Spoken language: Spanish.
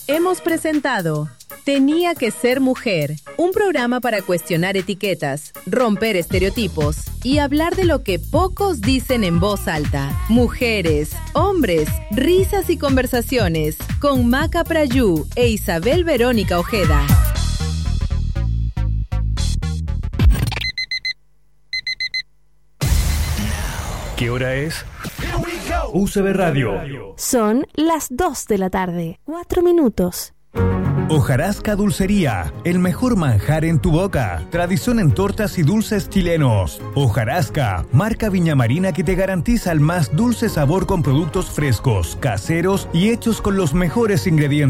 Hemos presentado Tenía que ser mujer, un programa para cuestionar etiquetas, romper estereotipos y hablar de lo que pocos dicen en voz alta. Mujeres, hombres, risas y conversaciones con Maca Prayú e Isabel Verónica Ojeda. ¿Qué hora es? UCB Radio. Son las 2 de la tarde, 4 minutos. Hojarasca Dulcería, el mejor manjar en tu boca. Tradición en tortas y dulces chilenos. Hojarasca, marca Viñamarina que te garantiza el más dulce sabor con productos frescos, caseros y hechos con los mejores ingredientes.